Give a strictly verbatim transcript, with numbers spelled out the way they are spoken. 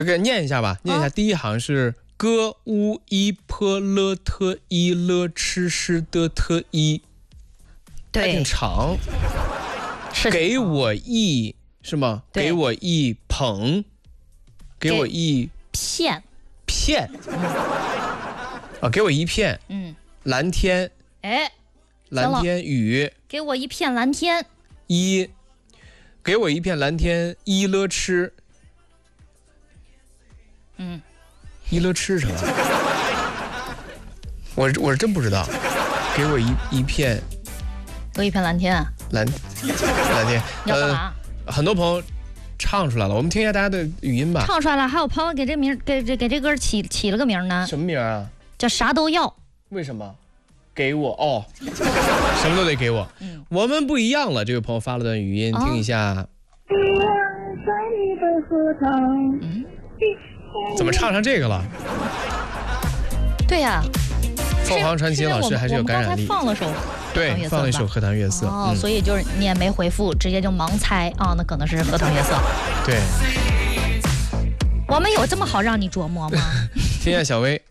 给念一下吧，念一下。啊、第一行是歌乌伊坡勒特伊勒吃诗的特伊， 对， 还挺长。给我一是吗？给我一捧，给我一片片。啊，给我一片。 嗯， 蓝天。 哎， 蓝天雨。 给我一片蓝天。 一，给我一片蓝天，一勒吃。 嗯， 一勒吃什么？我我是真不知道。给我一一片， 给我一片蓝天啊！ 蓝蓝天， 你要干嘛？ 呃，很多朋友唱出来了，我们听一下大家的语音吧。 唱出来了，还有朋友给这名给这给这歌起起了个名呢。 什么名啊？ 叫啥都要。 为什么？给我哦，什么都得给我。嗯，我们不一样了。这位朋友发了段语音，哦、听一下。嗯，怎么唱成这个了？ 对呀、啊， 凤凰传奇老师还是有感染力。 放了首， 对，放了一首《荷塘月色》。 哦、嗯，所以就是你也没回复，直接就盲猜啊、哦，那可能是《荷塘月色》。 对， 我们有这么好让你琢磨吗？ 听一下小薇。